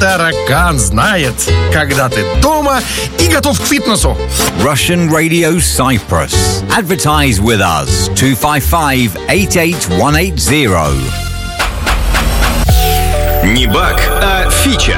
таракан знает, когда ты дома и готов к фитнесу. Russian Radio Cyprus. Advertise with us. 255-88180. Не баг, а фича.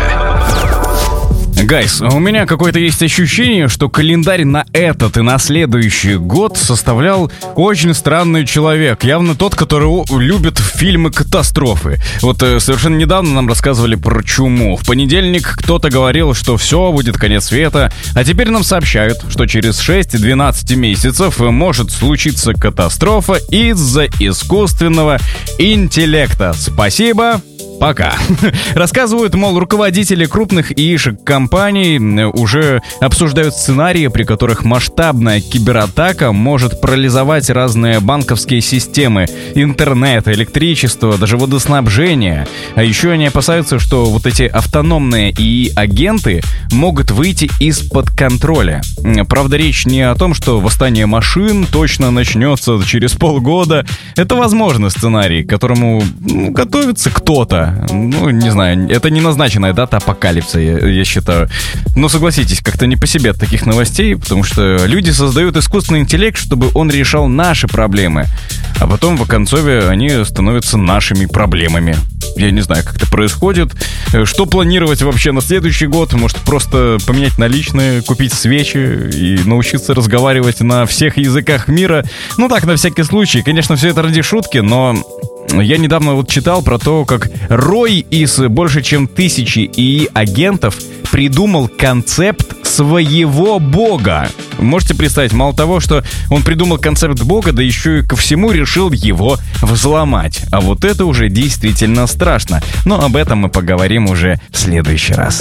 Гайс, у меня какое-то есть ощущение, что календарь на этот и на следующий год составлял очень странный человек. Явно тот, который любит фильмы-катастрофы. Вот совершенно недавно нам рассказывали про чуму. В понедельник кто-то говорил, что все, будет конец света. А теперь нам сообщают, что через 6-12 месяцев может случиться катастрофа из-за искусственного интеллекта. Спасибо. Пока. Рассказывают, мол, руководители крупных компаний уже обсуждают сценарии, при которых масштабная кибератака может парализовать разные банковские системы, интернет, электричество, даже водоснабжение. А еще они опасаются, что вот эти автономные ИИ-агенты могут выйти из-под контроля. Правда, речь не о том, что восстание машин точно начнется через полгода. Это возможно сценарий, к которому готовится кто-то. Ну, не знаю, это не назначенная дата апокалипса, я считаю. Но согласитесь, как-то не по себе от таких новостей, потому что люди создают искусственный интеллект, чтобы он решал наши проблемы, а потом в оконцове они становятся нашими проблемами. Я не знаю, как это происходит. Что планировать вообще на следующий год? Может, просто поменять наличные, купить свечи и научиться разговаривать на всех языках мира? Ну так, на всякий случай. Конечно, все это ради шутки, но я недавно вот читал про то, как Рой из больше чем 1000 ИИ-агентов придумал концепт своего бога. Можете представить, мало того, что он придумал концепт бога, да еще и ко всему решил его взломать. А вот это уже действительно страшно. Но об этом мы поговорим уже в следующий раз.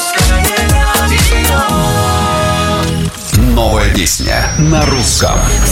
Новая песня на русском.